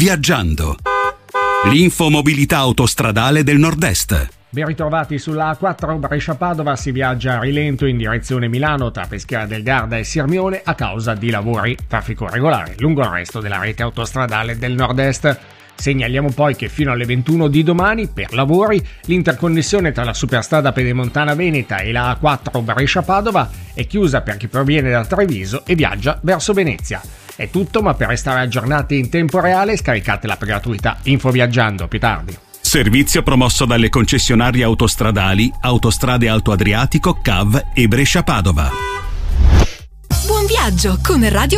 Viaggiando. L'infomobilità autostradale del Nord-Est. Ben ritrovati sulla A4 Brescia-Padova, si viaggia a rilento in direzione Milano tra Peschiera del Garda e Sirmione a causa di lavori. Traffico regolare lungo il resto della rete autostradale del Nord-Est. Segnaliamo poi che fino alle 21 di domani, per lavori, l'interconnessione tra la superstrada pedemontana veneta e la A4 Brescia-Padova è chiusa per chi proviene da Treviso e viaggia verso Venezia. È tutto, ma per restare aggiornati in tempo reale scaricate l'app gratuita Info Viaggiando. Più tardi. Servizio promosso dalle concessionarie autostradali Autostrade Alto Adriatico, CAV e Brescia-Padova. Buon viaggio con Radio